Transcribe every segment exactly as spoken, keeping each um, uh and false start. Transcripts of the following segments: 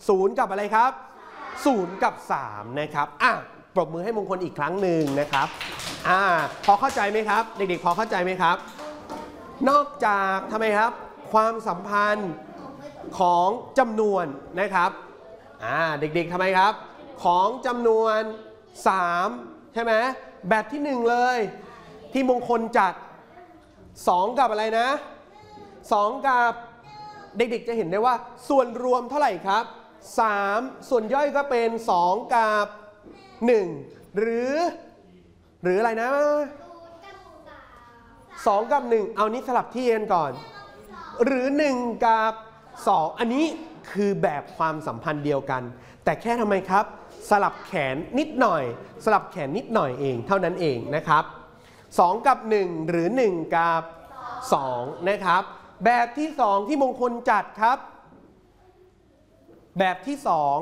ศูนย์กับอะไรครับศูนย์กับสามนะครับอ่ะปรบมือให้มงคลอีกครั้งหนึ่งนะครับอ่าพอเข้าใจไหมครับเด็กๆพอเข้าใจไหมครับนอกจากทำไมครับความสัมพันธ์ของจำนวนนะครับอ่าเด็กๆทำไมครับของจำนวนสามใช่ไหมแบบที่หนึ่งเลยที่มงคลจัดสองกับอะไรนะสองกับเด็กๆจะเห็นได้ว่าส่วนรวมเท่าไหร่ครับสามส่วนย่อยก็เป็นสองกับหนึ่งหรือหรืออะไรนะสองกับหนึ่งเอานี้สลับที่กันก่อนหรือหนึ่งกับสองอันนี้คือแบบความสัมพันธ์เดียวกันแต่แค่ทำไมครับสลับแขนนิดหน่อยสลับแขนนิดหน่อยเองเท่านั้นเองนะครับสองกับหนึ่งหรือหนึ่งกับสองนะครับแบบที่สองที่มงคลจัดครับแบบที่สอง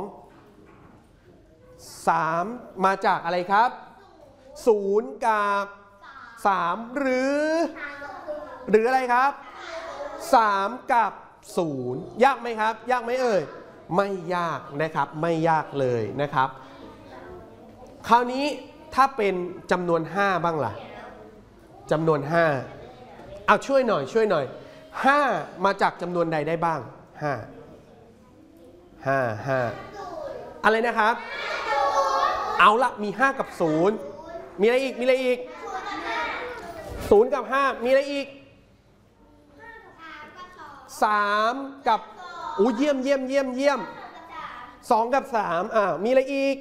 สามมาจากอะไรครับศูนย์กับสามหรือหรืออะไรครับสามกับศูนย์ยากไหมครับยากไหมเอ่ยไม่ยากนะครับไม่ยากเลยนะครับคราวนี้ถ้าเป็นจำนวนห้าบ้างล่ะจำนวนห้าเอาช่วยหน่อยช่วยหน่อยห้ามาจากจำนวนใดได้บ้างห้าห้าห้าอะไรนะครับเอาละมีห้ากับศูนย์มีอะไรอีกมีอะไรอีกศูนย์กับห้ามีอะไรอีกสามกับอู้เยี่ยมเยี่ยมเยี่ยมเยี่ยมสองกับสามอ่ามีอะไรอีก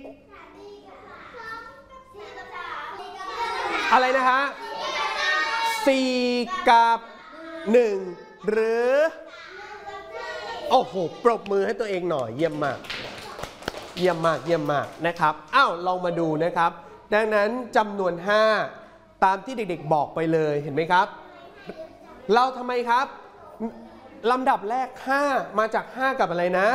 อะไรนะฮะสี่กับหนึ่งหรือโอ้โหปรบมือให้ตัวเองหน่อยเยี่ยมมากเยี่ยมมากเยี่ยมมากนะครับอ้าวลองมาดูนะครับดังนั้นจำนวนห้าตามที่เด็กๆบอกไปเลยเห็นไหมครับเราทำไมครับลำดับแรกห้ามาจากห้ากับอะไรนะ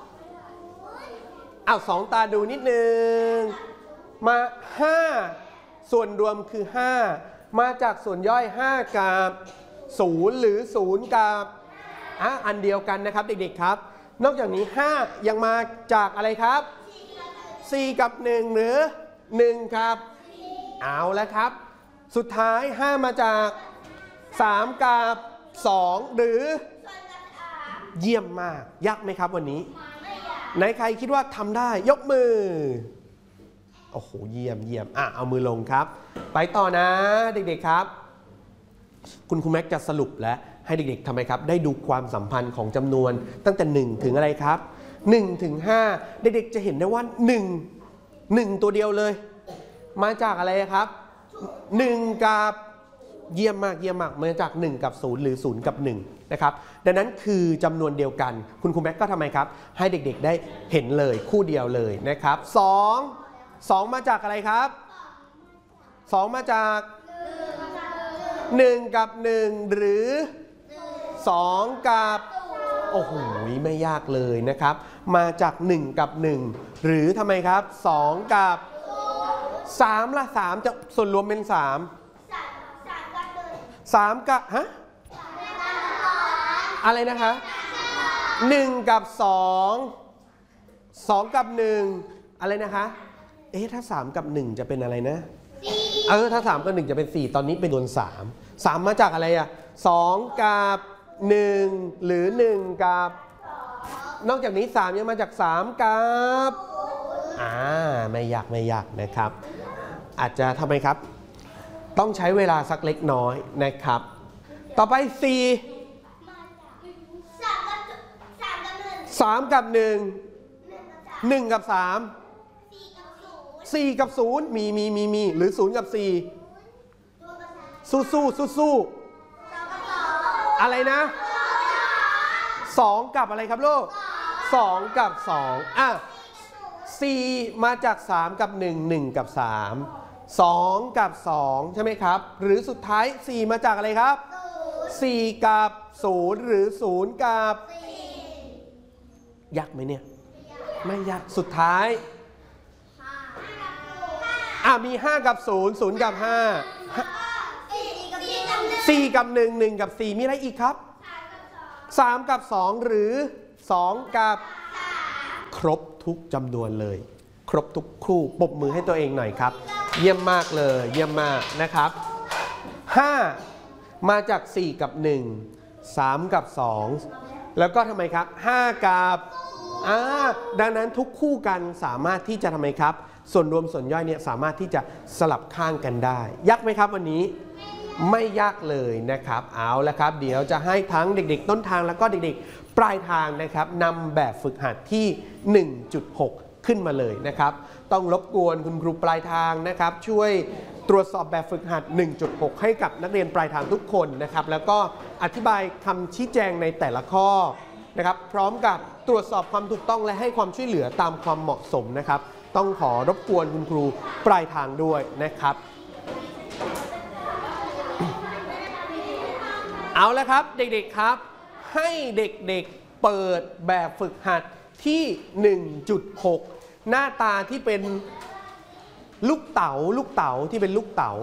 อ้าวสองตาดูนิดนึงมาห้าส่วนรวมคือห้ามาจากส่วนย่อยห้ากับศูนย์หรือศูนย์กับอ่ะอันเดียวกันนะครับเด็กๆครับนอกจากนี้ห้ายังมาจากอะไรครับสี่กับหนึ่งหรือหนึ่งครับเอาแล้วครับสุดท้ายห้ามาจากสามกับสองหรือเยี่ยมมากยากไหมครับวันนี้ไหนใครคิดว่าทำได้ยกมือโอ้โหเยี่ยมเยี่ยมอ่ะเอามือลงครับไปต่อนะเด็กๆครับคุณครูแม็กจะสรุปและให้เด็กๆทำไมครับได้ดูความสัมพันธ์ของจำนวนตั้งแต่หนึ่งถึงอะไรครับหนึ่งถึงห้าเด็กๆจะเห็นได้ว่าหนึ่ง หนึ่งตัวเดียวเลยมาจากอะไรครับหนึ่งกับเยี่ยมมากเยี่ยมมากมาจากหนึ่งกับศูนย์หรือศูนย์กับหนึ่งนะครับดังนั้นคือจำนวนเดียวกันคุณครูแม็กก็ทำไมครับให้เด็กๆได้เห็นเลยคู่เดียวเลยนะครับสอง สองมาจากอะไรครับสองมาจากหนึ่งกับหนึ่งหรือสองกับโอ้โหไม่ยากเลยนะครับมาจากหนึ่งกับหนึ่งหรือทำไมครับสองกับสามละสามจะส่วนรวมเป็นสามสามกับฮะอะไรนะคะหนึ่งกับสองสองกับหนึ่งอะไรนะคะเอ๊ะถ้าสามกับหนึ่งจะเป็นอะไรนะเออถ้าสามกับหนึ่งจะเป็นสี่ตอนนี้เป็นโดนสามสามมาจากอะไรอ่ะสองกับหนึ่งหรือหนึ่งกับนอกจากนี้สามยังมาจากสามกับอ่าไม่ยากไม่ยากนะครับอาจจะทำไมครับต้องใช้เวลาสักเล็กน้อยนะครับต่อไปสี่สามกับหนึ่งหนึ่งกับสามสี่กับศูนย์มีมีมีมีหรือศูนย์กับสี่สู้สู้สู้สู้อะไรนะสองกับอะไรครับลูกสองกับสองอ่ะสี่มาจากสามกับหนึ่ง หนึ่งกับสามสองกับสองใช่ไหมครับหรือสุดท้ายสี่มาจากอะไรครับสี่กับศูนย์หรือศูนย์กับยากไหมเนี่ยไม่ยากสุดท้ายอ่ะมีห้ากับศูนย์ ศูนย์กับห้าสี่กับหนึ่ง หนึ่งกับสี่มีอะไรอีกครับสามกับสองหรือสองกับครบทุกจำนวนเลยครบทุกคู่ปรบมือให้ตัวเองหน่อยครับเยี่ยมมากเลยเยี่ยมมากนะครับห้ามาจากสี่กับหนึ่ง สามกับสองแล้วก็ทำไมครับห้ากับอ่าดังนั้นทุกคู่กันสามารถที่จะทำไมครับส่วนรวมส่วนย่อยเนี่ยสามารถที่จะสลับข้างกันได้ยากไหมครับวันนี้ไม่ยากเลยนะครับเอาละครับเดี๋ยวจะให้ทั้งเด็กๆต้นทางแล้วก็เด็กๆปลายทางนะครับนำแบบฝึกหัดที่ หนึ่งจุดหก ขึ้นมาเลยนะครับต้องรบกวนคุณครูปลายทางนะครับช่วยตรวจสอบแบบฝึกหัด หนึ่งจุดหก ให้กับนักเรียนปลายทางทุกคนนะครับแล้วก็อธิบายคำชี้แจงในแต่ละข้อนะครับพร้อมกับตรวจสอบความถูกต้องและให้ความช่วยเหลือตามความเหมาะสมนะครับต้องขอรบกวนคุณครูปลายทางด้วยนะครับเอาละครับเด็กๆครับให้เด็กๆเปิดแบบฝึกหัดที่ หนึ่งจุดหก หน้าตาที่เป็นลูกเต๋าลูกเต๋าที่เป็นลูกเต๋า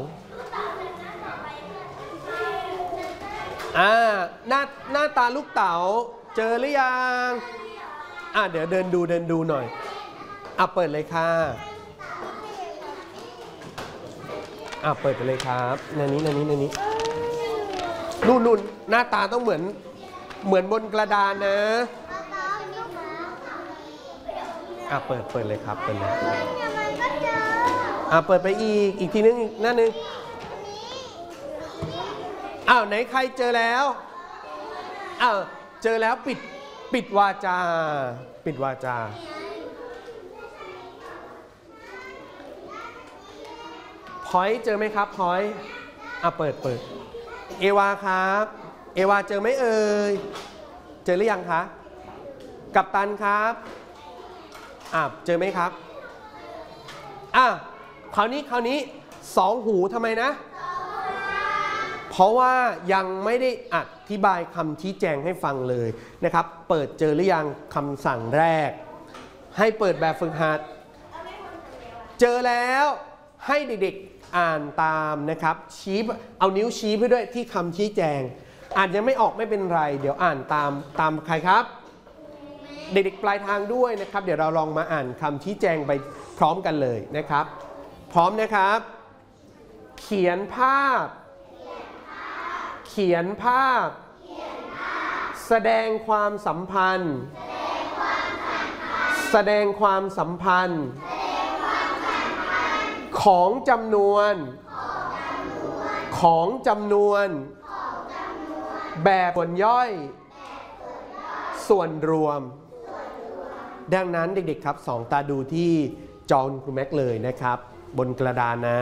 อ่าหน้าหน้าตาลูกเต๋าเจอหรือยังอ่ะเดี๋ยวเดินดูเดินดูหน่อยอ่ะเปิดเลยค่ะอ่ะเปิดไปเลยครับในนี้ในนี้ในนี้นู่นนู่นหน้าตาต้องเหมือนเหมือนบนกระดานนะอ่ะเปิดเปิดเลยครับเปิดเลยอ่ะเปิดไปอีกอีกทีนึงอีกหน้านึงอ้าวไหนใครเจอแล้วอ้าวเจอแล้วปิดปิดวาจาปิดวาจาพอยเจอไหมครับพอยอ่ะเปิดเปิดเอวาครับเอวาเจอไหมเอ่ยเจอหรือยังคะกัปตันครับอ่ะเจอไหมครับอ่ะคราวนี้คราวนี้สองหูทำไมนะเพราะว่ายังไม่ได้อธิบายคำชี้แจงให้ฟังเลยนะครับเปิดเจอหรือยังคำสั่งแรกให้เปิดแบบฝึกหัดเจอแล้วให้เด็กๆอ่านตามนะครับชี้เอานิ้วชี้ไปด้วยที่คำชี้แจงอ่านยังไม่ออกไม่เป็นไรเดี๋ยวอ่านตามตามใครครับเด็กๆปลายทางด้วยนะครับเดี๋ยวเราลองมาอ่านคำชี้แจงไปพร้อมกันเลยนะครับพร้อมนะครับเขียนภาพเขียนภาพแสดงความสัมพันธ์แสดงความสัมพันธ์ของจำนวนของจำนวนแบบส่วนย่อยส่วนรวมดังนั้นเด็กๆครับสองตาดูที่จอคุณครูแม็กเลยนะครับบนกระดานนะ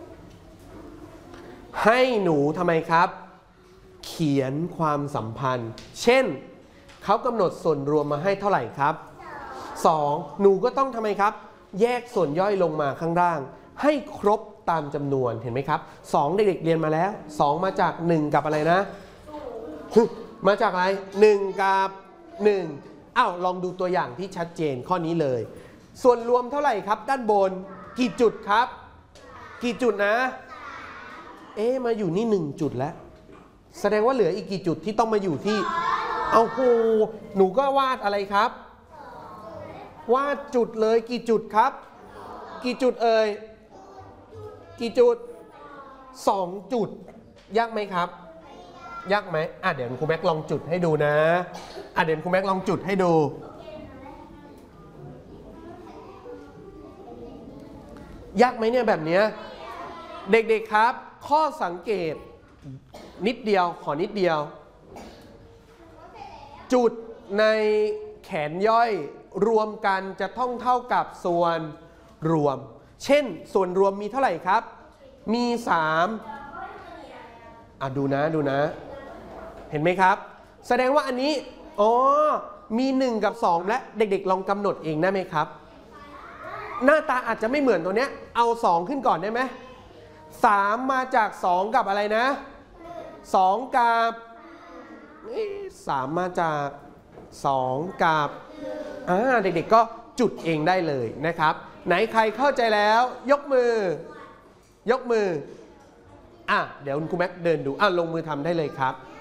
ให้หนูทำไมครับเขียนความสัมพันธ์เช่นเขากำหนดส่วนรวมมาให้เท่าไหร่ครับสองหนูก็ต้องทำไมครับแยกส่วนย่อยลงมาข้างล่างให้ครบตามจำนวนเห็นไหมครับสองเด็กๆเรียนมาแล้วสองมาจากหนึ่งกับอะไรนะมาจากอะไรหนึ่งกับหนึ่งอ้าวลองดูตัวอย่างที่ชัดเจนข้อนี้เลยส่วนรวมเท่าไหร่ครับด้านบนกี่จุดครับกี่จุดนะเอ๊ะมาอยู่นี่หนึ่งจุดแล้วแสดงว่าเหลืออีกกี่จุดที่ต้องมาอยู่ที่เอาโหหนูก็วาดอะไรครับวาดจุดเลยกี่จุดครับกี่จุดเอ่ยกี่จุดสองจุดยากไหมครับยากไหมอ่ะเดี๋ยวครูแม็กลองจุดให้ดูนะอ่ะเดี๋ยวครูแม็กลองจุดให้ดูยากไหมเนี่ยแบบนี้เด็กๆครับข้อสังเกตนิดเดียวขอนิดเดียวจุดในแขนย่อยรวมกันจะต้องเท่ากับส่วนรวมเช่นส่วนรวมมีเท่าไหร่ครับมีสามอ่ะดูนะดูนะเห็นไหมครับแสดงว่าอันนี้อ๋อมีหนึ่งกับสองและเด็กๆลองกำหนดเองได้ไหมครับหน้าตาอาจจะไม่เหมือนตัวเนี้ยเอาสองขึ้นก่อนได้ไหมสามมาจากสองกับอะไรนะสองกับสามมาจากสองกับอ่าเด็กๆก็จุดเองได้เลยนะครับไหนใครเข้าใจแล้วยกมือยกมืออ่ะเดี๋ยวคุณครูแม็กเดินดูอ่ะลงมือทำได้เลยครับ